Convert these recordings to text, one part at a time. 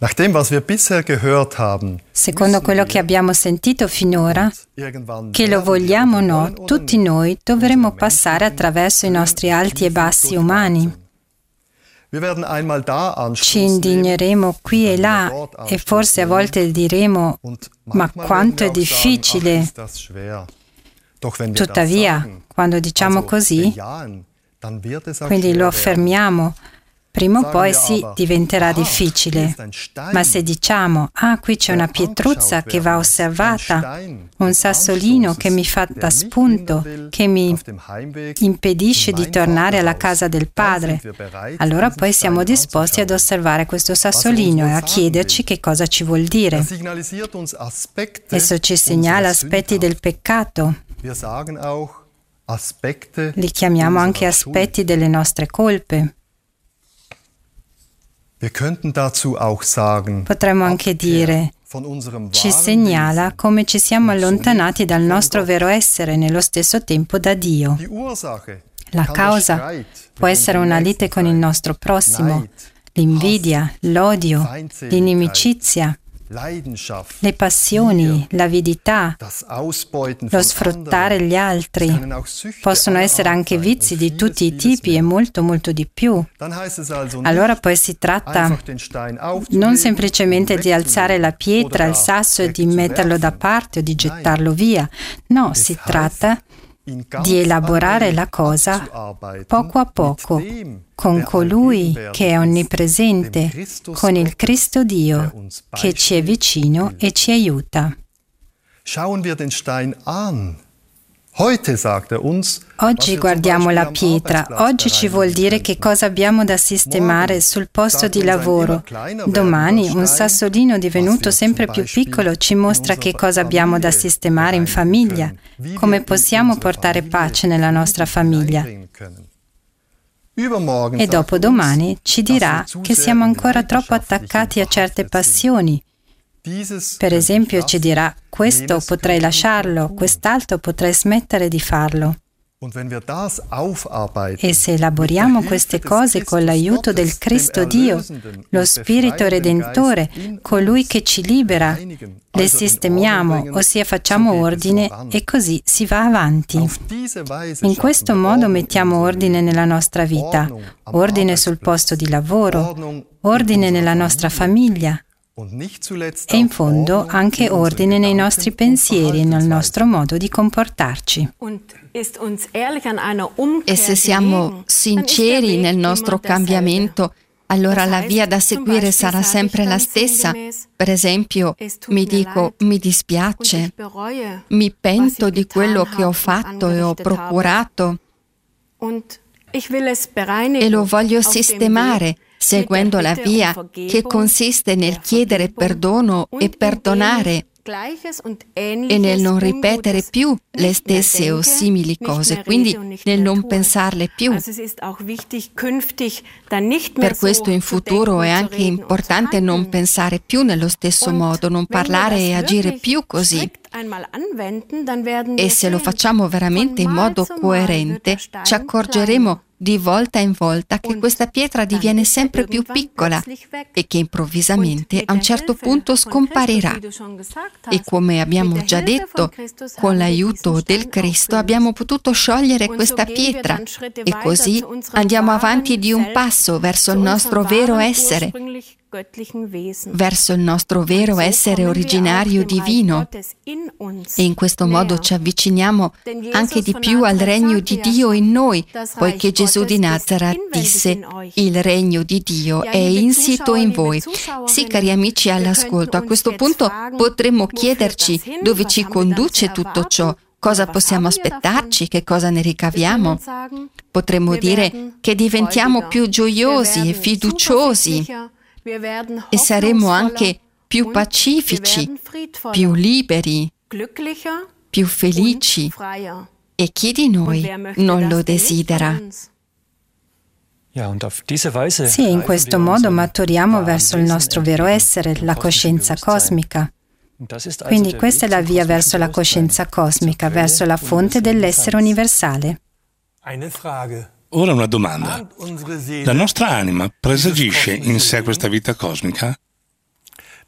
Secondo quello che abbiamo sentito finora, che lo vogliamo o no, tutti noi dovremo passare attraverso i nostri alti e bassi umani. Ci indigneremo qui e là e forse a volte diremo: ma quanto è difficile! Tuttavia, quando diciamo così, quindi lo affermiamo, prima o poi sì, diventerà difficile. Ma se diciamo: qui c'è una pietruzza che va osservata, un sassolino che mi fa da spunto, che mi impedisce di tornare alla casa del Padre, allora poi siamo disposti ad osservare questo sassolino e a chiederci che cosa ci vuol dire. Esso ci segnala aspetti del peccato. Li chiamiamo anche aspetti delle nostre colpe. Potremmo anche dire: ci segnala come ci siamo allontanati dal nostro vero essere, nello stesso tempo da Dio. La causa può essere una lite con il nostro prossimo, l'invidia, l'odio, l'inimicizia, le passioni, l'avidità, lo sfruttare gli altri. Possono essere anche vizi di tutti i tipi e molto, molto di più. Allora poi si tratta non semplicemente di alzare la pietra, il sasso e di metterlo da parte o di gettarlo via. No, si tratta di elaborare la cosa poco a poco, con colui che è onnipresente, con il Cristo Dio che ci è vicino e ci aiuta. Oggi guardiamo la pietra, oggi ci vuol dire che cosa abbiamo da sistemare sul posto di lavoro. Domani un sassolino divenuto sempre più piccolo ci mostra che cosa abbiamo da sistemare in famiglia, come possiamo portare pace nella nostra famiglia. E dopodomani ci dirà che siamo ancora troppo attaccati a certe passioni. Per esempio ci dirà: questo potrei lasciarlo, quest'altro potrei smettere di farlo. E se elaboriamo queste cose con l'aiuto del Cristo Dio, lo Spirito Redentore, colui che ci libera, le sistemiamo, ossia facciamo ordine, e così si va avanti. In questo modo mettiamo ordine nella nostra vita, ordine sul posto di lavoro, ordine nella nostra famiglia, e in fondo anche ordine nei nostri pensieri e nel nostro modo di comportarci. E se siamo sinceri nel nostro cambiamento, allora la via da seguire sarà sempre la stessa. Per esempio, mi dico: mi dispiace, mi pento di quello che ho fatto e ho procurato e lo voglio sistemare, seguendo la via che consiste nel chiedere perdono e perdonare e nel non ripetere più le stesse o simili cose, quindi nel non pensarle più. Per questo in futuro è anche importante non pensare più nello stesso modo, non parlare e agire più così. E se lo facciamo veramente in modo coerente, ci accorgeremo di volta in volta che questa pietra diviene sempre più piccola e che improvvisamente a un certo punto scomparirà. E come abbiamo già detto, con l'aiuto del Cristo abbiamo potuto sciogliere questa pietra e così andiamo avanti di un passo verso il nostro vero essere, verso il nostro vero essere originario divino, e in questo modo ci avviciniamo anche di più al regno di Dio in noi, poiché Gesù di Nazareth disse: il regno di Dio è insito in voi. Sì, cari amici all'ascolto, a questo punto potremmo chiederci dove ci conduce tutto ciò. Cosa possiamo aspettarci? Che cosa ne ricaviamo? Potremmo dire che diventiamo più gioiosi e fiduciosi e saremo anche più pacifici, più liberi, più felici. E chi di noi non lo desidera? Sì, in questo modo maturiamo verso il nostro vero essere, la coscienza cosmica. Quindi questa è la via verso la coscienza cosmica, verso la fonte dell'essere universale. Ora una domanda. La nostra anima presagisce in sé questa vita cosmica?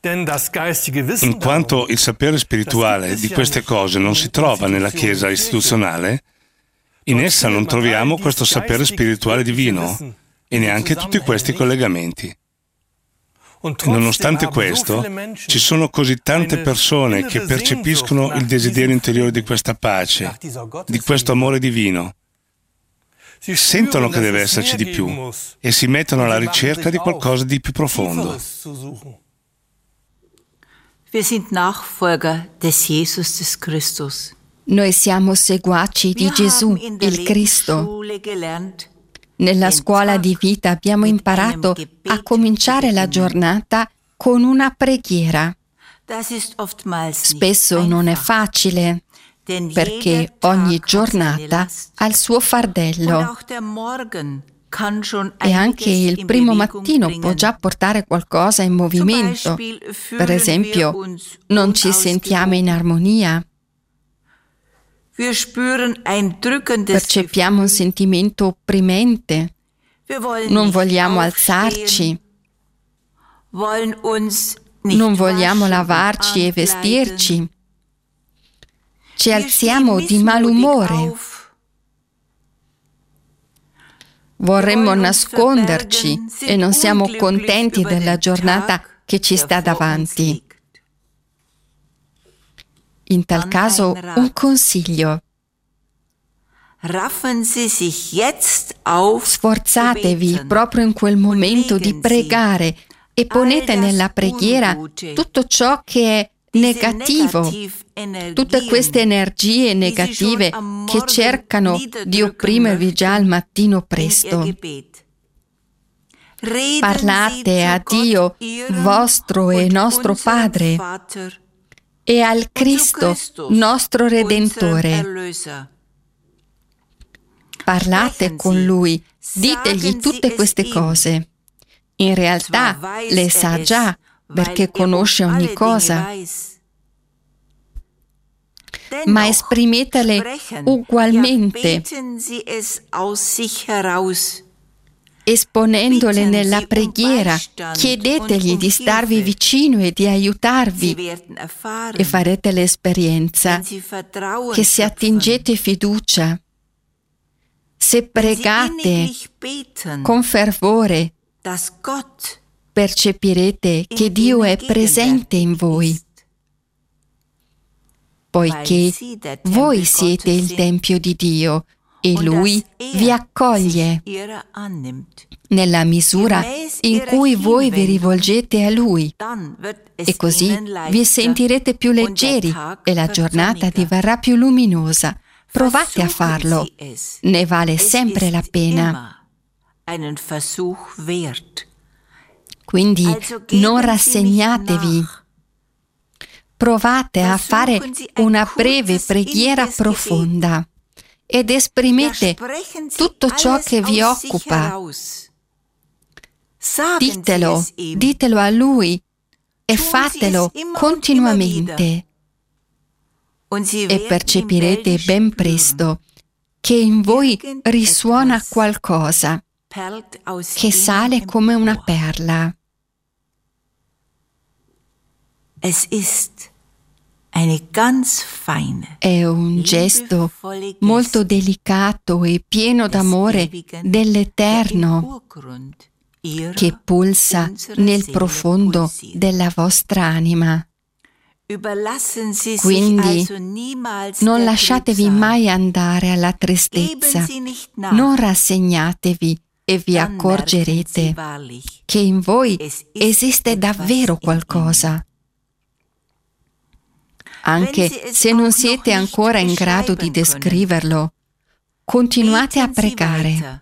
In quanto il sapere spirituale di queste cose non si trova nella Chiesa istituzionale, in essa non troviamo questo sapere spirituale divino e neanche tutti questi collegamenti. Nonostante questo, ci sono così tante persone che percepiscono il desiderio interiore di questa pace, di questo amore divino. Sentono che deve esserci di più e si mettono alla ricerca di qualcosa di più profondo. Wir sind Nachfolger des Jesus des Christus. Noi siamo seguaci di Gesù, il Cristo. Nella scuola di vita abbiamo imparato a cominciare la giornata con una preghiera. Spesso non è facile, perché ogni giornata ha il suo fardello. E anche il primo mattino può già portare qualcosa in movimento. Per esempio, non ci sentiamo in armonia. Percepiamo un sentimento opprimente. Non vogliamo alzarci. Non vogliamo lavarci e vestirci. Ci alziamo di malumore. Vorremmo nasconderci e non siamo contenti della giornata che ci sta davanti. In tal caso, un consiglio. Sforzatevi proprio in quel momento di pregare e ponete nella preghiera tutto ciò che è negativo, tutte queste energie negative che cercano di opprimervi già al mattino presto. Parlate a Dio, vostro e nostro Padre, e al Cristo, nostro Redentore. Parlate con Lui, ditegli tutte queste cose. In realtà le sa già, perché conosce ogni cosa. Ma esprimetele ugualmente, esponendole nella preghiera. Chiedetegli di starvi vicino e di aiutarvi, e farete l'esperienza che se attingete fiducia, se pregate con fervore, percepirete che Dio è presente in voi, poiché voi siete il Tempio di Dio e Lui vi accoglie nella misura in cui voi vi rivolgete a Lui, e così vi sentirete più leggeri e la giornata diverrà più luminosa. Provate a farlo, ne vale sempre la pena. Quindi non rassegnatevi. Provate a fare una breve preghiera profonda ed esprimete tutto ciò che vi occupa. Ditelo a Lui e fatelo continuamente. E percepirete ben presto che in voi risuona qualcosa che sale come una perla. È un gesto molto delicato e pieno d'amore dell'Eterno che pulsa nel profondo della vostra anima. Quindi non lasciatevi mai andare alla tristezza, non rassegnatevi e vi accorgerete che in voi esiste davvero qualcosa. Anche se non siete ancora in grado di descriverlo, continuate a pregare.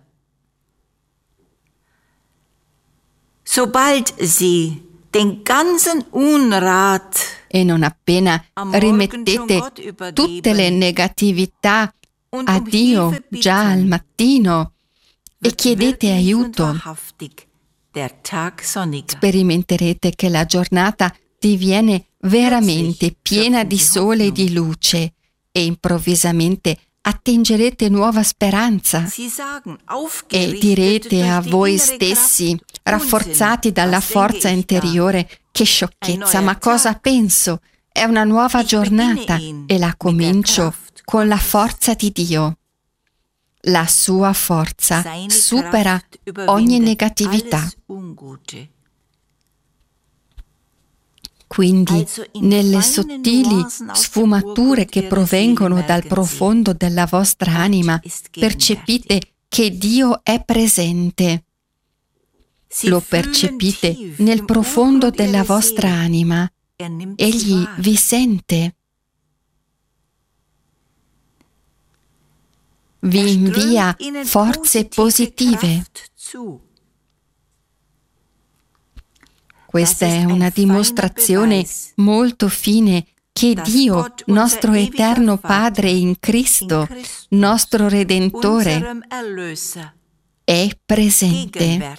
Sobald Sie den ganzen Unrat e non appena rimettete tutte le negatività a Dio già al mattino e chiedete aiuto, sperimenterete che la giornata diviene veramente piena di sole e di luce e improvvisamente attingerete nuova speranza e direte a voi stessi, rafforzati dalla forza interiore, Che sciocchezza, ma cosa penso? È una nuova giornata e la comincio con la forza di Dio. La sua forza supera ogni negatività. Quindi, nelle sottili sfumature che provengono dal profondo della vostra anima, percepite che Dio è presente. Lo percepite nel profondo della vostra anima. Egli vi sente. Vi invia forze positive. Questa è una dimostrazione molto fine che Dio, nostro eterno Padre in Cristo, nostro Redentore, è presente.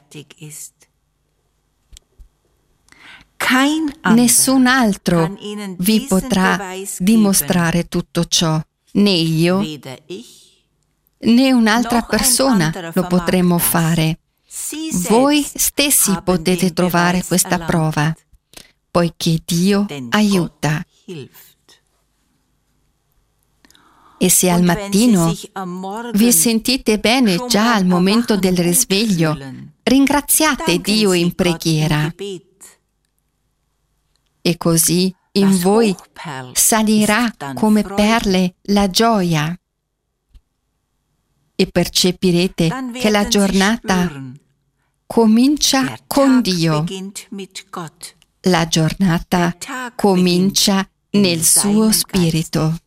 Nessun altro vi potrà dimostrare tutto ciò, né io, né un'altra persona lo potremo fare. Voi stessi potete trovare questa prova, poiché Dio aiuta. E se al mattino vi sentite bene già al momento del risveglio, ringraziate Dio in preghiera. E così in voi salirà come perle la gioia. E percepirete che la giornata comincia con Dio. La giornata comincia nel suo spirito.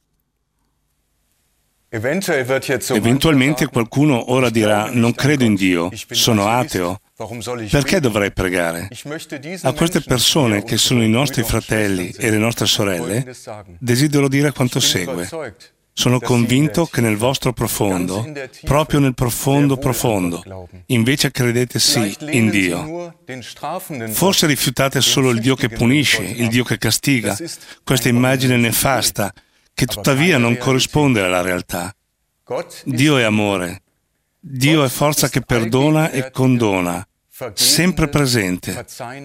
Eventualmente qualcuno ora dirà: non credo in Dio, sono ateo. Perché dovrei pregare? A queste persone che sono i nostri fratelli e le nostre sorelle desidero dire quanto segue. Sono convinto che nel vostro profondo, proprio nel profondo profondo, invece credete sì in Dio. Forse rifiutate solo il Dio che punisce, il Dio che castiga, questa immagine nefasta che tuttavia non corrisponde alla realtà. Dio è amore. Dio è forza che perdona e condona, sempre presente.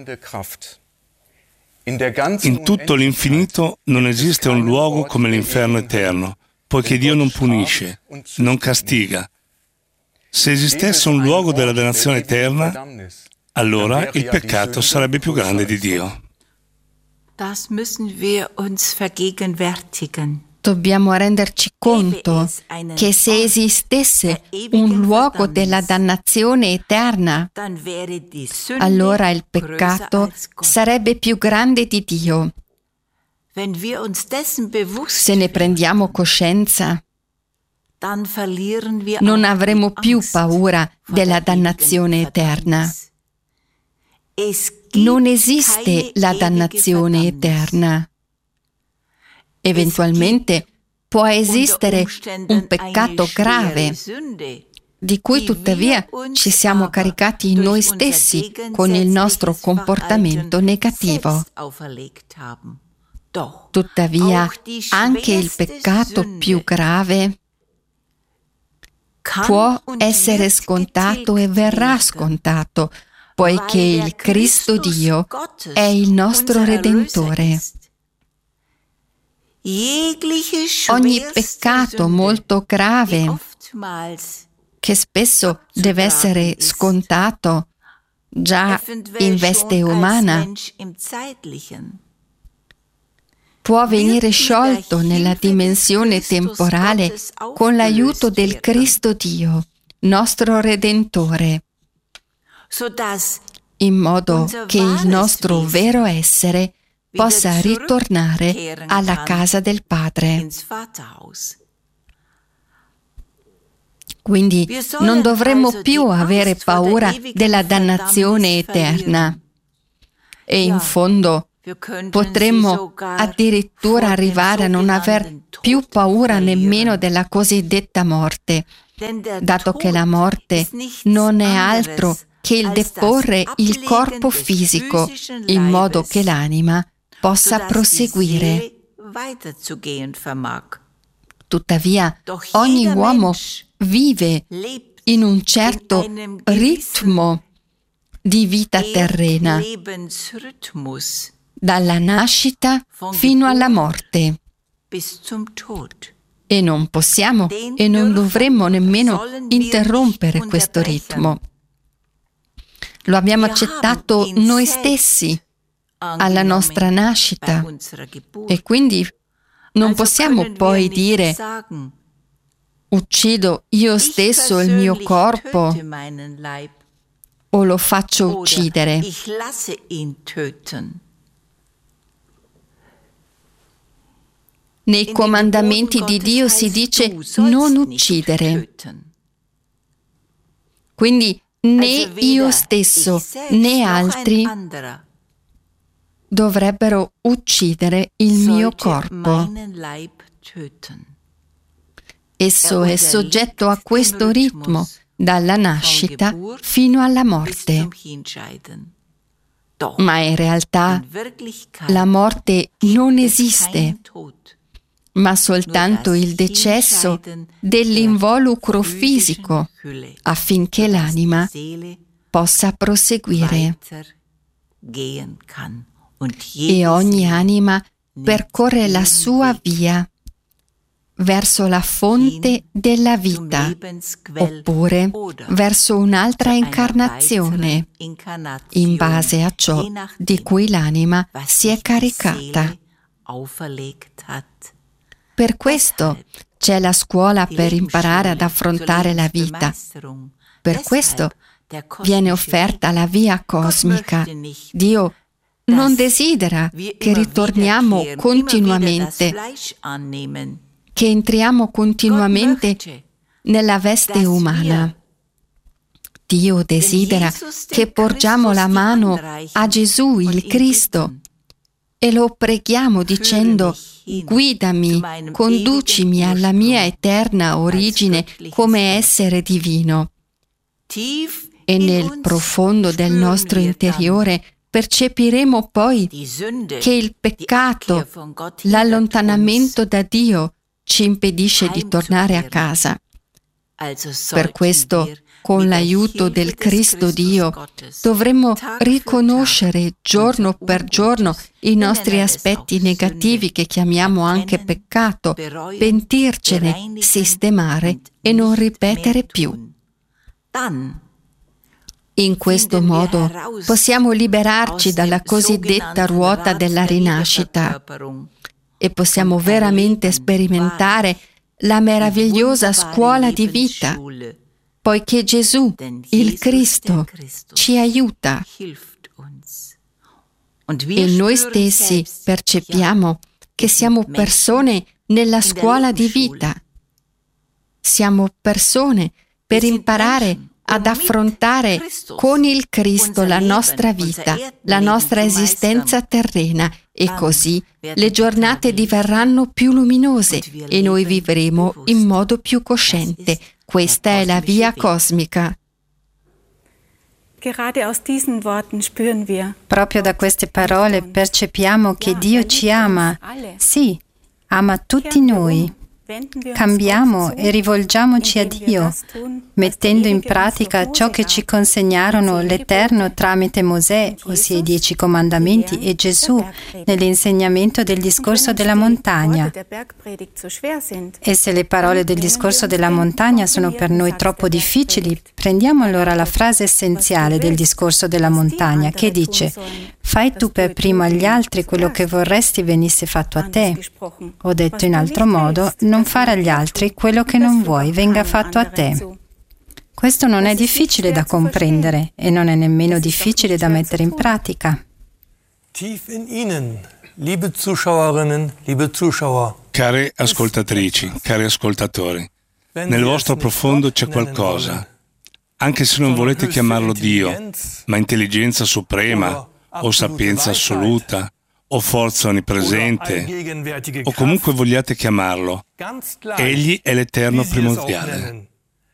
In tutto l'infinito non esiste un luogo come l'inferno eterno, poiché Dio non punisce, non castiga. Se esistesse un luogo della dannazione eterna, allora il peccato sarebbe più grande di Dio. Das müssen wir uns vergegenwärtigen. Dobbiamo renderci conto che se esistesse un luogo della dannazione eterna, allora il peccato sarebbe più grande di Dio. Se ne prendiamo coscienza, non avremo più paura della dannazione eterna. Non esiste la dannazione eterna. Eventualmente può esistere un peccato grave, di cui tuttavia ci siamo caricati noi stessi con il nostro comportamento negativo. Tuttavia, anche il peccato più grave può essere scontato e verrà scontato, poiché il Cristo Dio è il nostro Redentore. Ogni peccato molto grave, che spesso deve essere scontato già in veste umana, può venire sciolto nella dimensione temporale con l'aiuto del Cristo Dio, nostro Redentore, in modo che il nostro vero essere possa ritornare alla casa del Padre. Quindi non dovremmo più avere paura della dannazione eterna. E in fondo potremmo addirittura arrivare a non aver più paura nemmeno della cosiddetta morte, dato che la morte non è altro che il deporre il corpo fisico in modo che l'anima possa proseguire. Tuttavia, ogni uomo vive in un certo ritmo di vita terrena dalla nascita fino alla morte. E non possiamo e non dovremmo nemmeno interrompere questo ritmo. Lo abbiamo accettato noi stessi alla nostra nascita e quindi non possiamo poi dire: uccido io stesso il mio corpo o lo faccio uccidere. Nei comandamenti di Dio si dice non uccidere. Quindi né io stesso né altri dovrebbero uccidere il mio corpo. Esso è soggetto a questo ritmo dalla nascita fino alla morte. Ma in realtà la morte non esiste, ma soltanto il decesso dell'involucro fisico affinché l'anima possa proseguire. E ogni anima percorre la sua via verso la fonte della vita, oppure verso un'altra incarnazione, in base a ciò di cui l'anima si è caricata. Per questo c'è la scuola per imparare ad affrontare la vita. Per questo viene offerta la via cosmica. Dio non desidera che ritorniamo continuamente, che entriamo continuamente nella veste umana. Dio desidera che porgiamo la mano a Gesù, il Cristo, e lo preghiamo dicendo: guidami, conducimi alla mia eterna origine come essere divino. E nel profondo del nostro interiore percepiremo poi che il peccato, l'allontanamento da Dio ci impedisce di tornare a casa. Per questo, con l'aiuto del Cristo Dio, dovremmo riconoscere giorno per giorno i nostri aspetti negativi che chiamiamo anche peccato, pentircene, sistemare e non ripetere più. In questo modo possiamo liberarci dalla cosiddetta ruota della rinascita e possiamo veramente sperimentare la meravigliosa scuola di vita, poiché Gesù, il Cristo, ci aiuta. E noi stessi percepiamo che siamo persone nella scuola di vita. Siamo persone per imparare ad affrontare con il Cristo la nostra vita, la nostra esistenza terrena, e così le giornate diverranno più luminose e noi vivremo in modo più cosciente. Questa è la via cosmica. Proprio da queste parole percepiamo che Dio ci ama. Sì, ama tutti noi. Cambiamo e rivolgiamoci a Dio, mettendo in pratica ciò che ci consegnarono l'Eterno tramite Mosè, ossia i 10 comandamenti, e Gesù nell'insegnamento del discorso della montagna. E se le parole del discorso della montagna sono per noi troppo difficili, prendiamo allora la frase essenziale del discorso della montagna, che dice: fai tu per primo agli altri quello che vorresti venisse fatto a te. O detto in altro modo, non fare agli altri quello che non vuoi venga fatto a te. Questo non è difficile da comprendere e non è nemmeno difficile da mettere in pratica. Care ascoltatrici, cari ascoltatori, nel vostro profondo c'è qualcosa, anche se non volete chiamarlo Dio, ma intelligenza suprema, o sapienza assoluta, o forza onnipresente, o comunque vogliate chiamarlo, Egli è l'Eterno primordiale.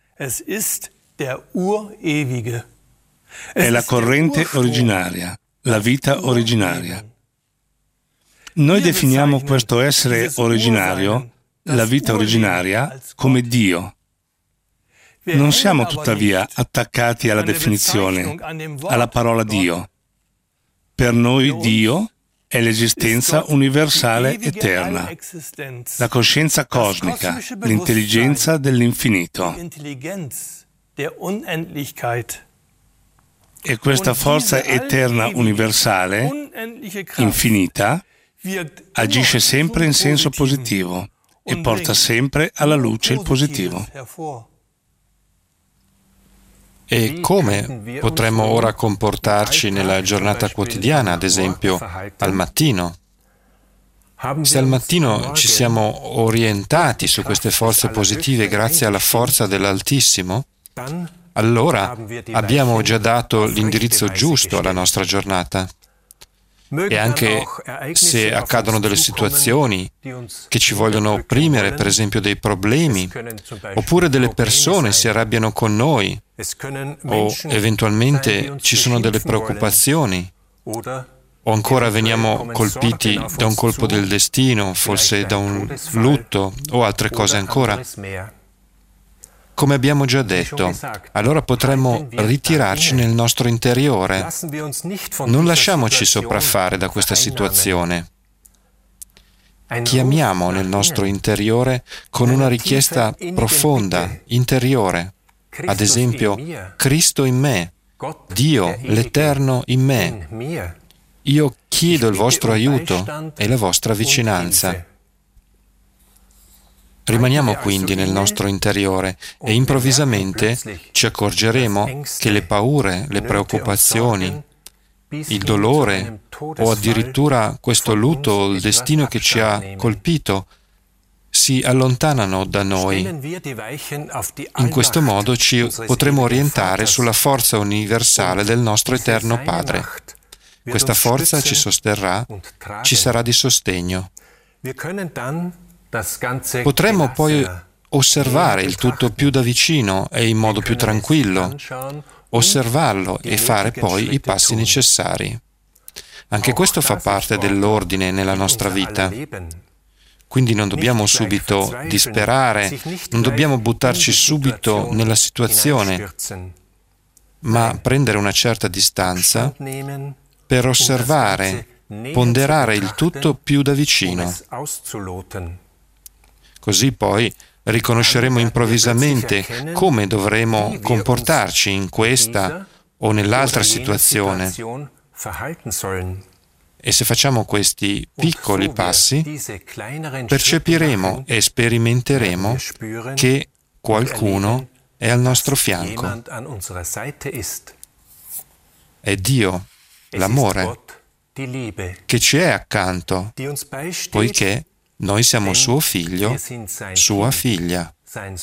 È la corrente originaria, la vita originaria. Noi definiamo questo essere originario, la vita originaria, come Dio. Non siamo tuttavia attaccati alla definizione, alla parola Dio. Per noi Dio è l'esistenza universale eterna, la coscienza cosmica, l'intelligenza dell'infinito. E questa forza eterna universale, infinita, agisce sempre in senso positivo e porta sempre alla luce il positivo. E come potremmo ora comportarci nella giornata quotidiana, ad esempio al mattino? Se al mattino ci siamo orientati su queste forze positive grazie alla forza dell'Altissimo, allora abbiamo già dato l'indirizzo giusto alla nostra giornata. E anche se accadono delle situazioni che ci vogliono opprimere, per esempio dei problemi, oppure delle persone si arrabbiano con noi, o eventualmente ci sono delle preoccupazioni, o ancora veniamo colpiti da un colpo del destino, forse da un lutto o altre cose ancora. Come abbiamo già detto, allora potremmo ritirarci nel nostro interiore. Non lasciamoci sopraffare da questa situazione. Chiamiamo nel nostro interiore con una richiesta profonda, interiore. Ad esempio, Cristo in me, Dio, l'Eterno in me. Io chiedo il vostro aiuto e la vostra vicinanza. Rimaniamo quindi nel nostro interiore e improvvisamente ci accorgeremo che le paure, le preoccupazioni, il dolore o addirittura questo lutto o il destino che ci ha colpito si allontanano da noi. In questo modo ci potremo orientare sulla forza universale del nostro Eterno Padre. Questa forza ci sosterrà, ci sarà di sostegno. Potremmo poi osservare il tutto più da vicino e in modo più tranquillo, osservarlo e fare poi i passi necessari. Anche questo fa parte dell'ordine nella nostra vita. Quindi non dobbiamo subito disperare, non dobbiamo buttarci subito nella situazione, ma prendere una certa distanza per osservare, ponderare il tutto più da vicino. Così poi riconosceremo improvvisamente come dovremo comportarci in questa o nell'altra situazione. E se facciamo questi piccoli passi, percepiremo e sperimenteremo che qualcuno è al nostro fianco. È Dio, l'amore, che ci è accanto, poiché noi siamo suo figlio, sua figlia.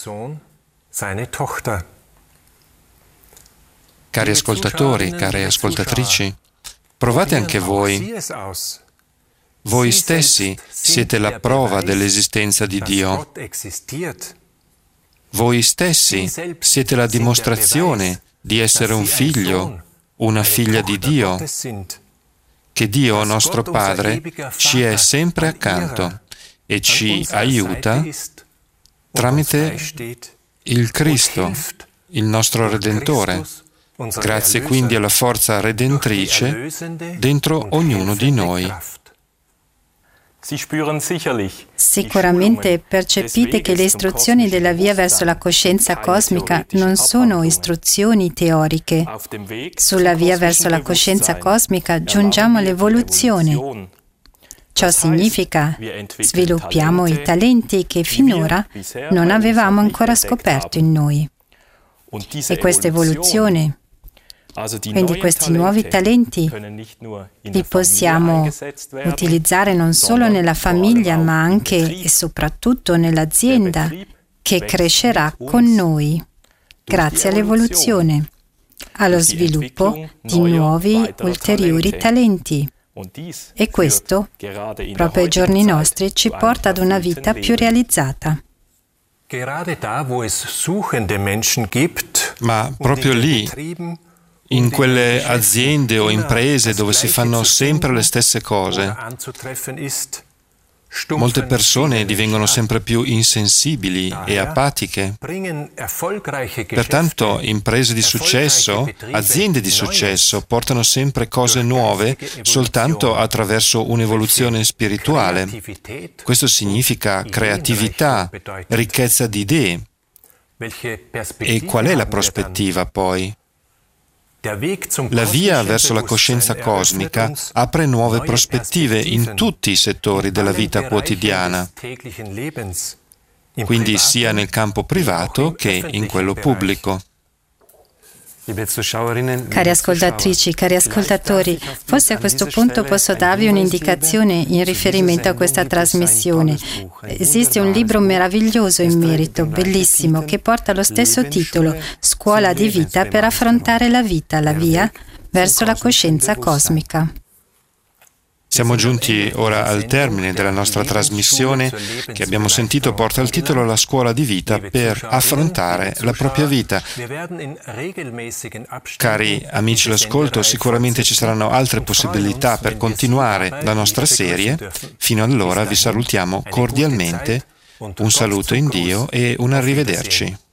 Cari ascoltatori, care ascoltatrici, provate anche voi. Voi stessi siete la prova dell'esistenza di Dio. Voi stessi siete la dimostrazione di essere un figlio, una figlia di Dio, che Dio, nostro Padre, ci è sempre accanto e ci aiuta tramite il Cristo, il nostro Redentore. Grazie quindi alla forza redentrice dentro ognuno di noi. Sicuramente percepite che le istruzioni della via verso la coscienza cosmica non sono istruzioni teoriche. Sulla via verso la coscienza cosmica giungiamo all'evoluzione. Ciò significa sviluppiamo i talenti che finora non avevamo ancora scoperto in noi. E questa evoluzione, quindi questi nuovi talenti, li possiamo utilizzare non solo nella famiglia, ma anche e soprattutto nell'azienda che crescerà con noi, grazie all'evoluzione, allo sviluppo di nuovi ulteriori talenti. E questo, proprio ai giorni nostri, ci porta ad una vita più realizzata. Ma proprio lì, in quelle aziende o imprese dove si fanno sempre le stesse cose, Molte persone divengono sempre più insensibili e apatiche. Pertanto imprese di successo, aziende di successo portano sempre cose nuove soltanto attraverso un'evoluzione spirituale. Questo significa creatività, ricchezza di idee. E qual è la prospettiva poi? La via verso la coscienza cosmica apre nuove prospettive in tutti i settori della vita quotidiana, quindi sia nel campo privato che in quello pubblico. Cari ascoltatrici, cari ascoltatori, forse a questo punto posso darvi un'indicazione in riferimento a questa trasmissione. Esiste un libro meraviglioso in merito, bellissimo, che porta lo stesso titolo, Scuola di vita per affrontare la vita, la via verso la coscienza cosmica. Siamo giunti ora al termine della nostra trasmissione che abbiamo sentito porta il titolo La scuola di vita per affrontare la propria vita. Cari amici all'ascolto, sicuramente ci saranno altre possibilità per continuare la nostra serie. Fino allora vi salutiamo cordialmente, un saluto in Dio e un arrivederci.